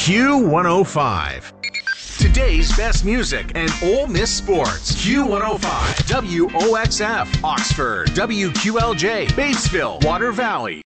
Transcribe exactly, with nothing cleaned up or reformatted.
Q one oh five. Today's best music and Ole Miss sports. Q one oh five. W O X F. Oxford. W Q L J. Batesville. Water Valley.